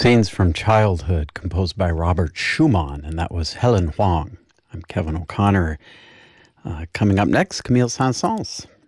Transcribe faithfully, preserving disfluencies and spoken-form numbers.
Scenes from Childhood, composed by Robert Schumann, and that was Helen Huang. I'm Kevin O'Connor. Uh, coming up next, Camille Saint-Saëns.